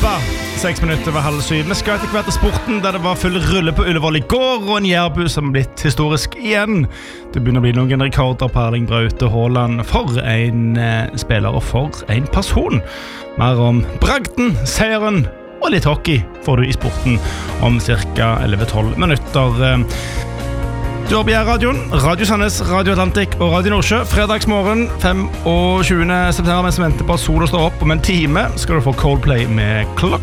6 minutter over 6:30. Vi skal etter hvert til sporten, der det var full rulle på Ullevål I går, og en jærbu som blitt historisk igjen. Det begynner å bli noen rekorder på Erling Braute Haaland. For en spiller, og for en person. Mer om bragden, seieren og litt hockey får du I sporten om cirka 11-12 minutter. Du har på radioen, Radio Sandnes, Radio Atlantic og Radio Nordsjø. Fredagsmorgen 25. september, mens vi venter på at solen står opp. Om en time skal du få Coldplay med Clock.